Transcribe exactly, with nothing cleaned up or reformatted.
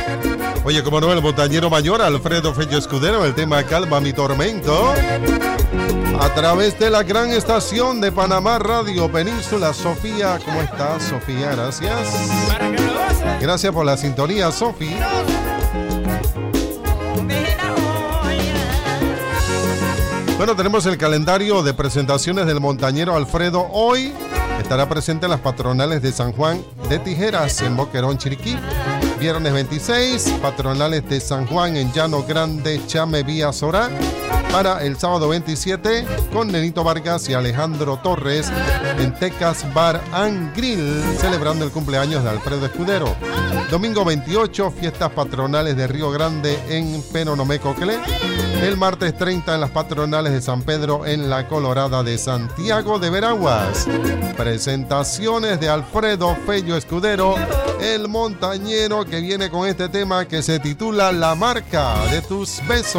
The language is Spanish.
Oye, como no, el montañero mayor Alfredo Fello Escudero, el tema Calma mi tormento, a través de la gran estación de Panamá Radio Península. Sofía, ¿cómo estás, Sofía? Gracias. Gracias por la sintonía, Sofía. Bueno, tenemos el calendario de presentaciones del montañero Alfredo. Hoy estará presente en las patronales de San Juan de Tijeras en Boquerón, Chiriquí. Viernes veintiséis, patronales de San Juan en Llano Grande, Chame, Vía Sorá. Para el sábado veintisiete, con Nenito Vargas y Alejandro Torres en Tecas Bar and Grill, celebrando el cumpleaños de Alfredo Escudero. Domingo veintiocho, fiestas patronales de Río Grande en Penonomecocle. El martes treinta, en las patronales de San Pedro en La Colorada de Santiago de Veraguas. Presentaciones de Alfredo Fello Escudero, el montañero, que viene con este tema que se titula La marca de tus besos.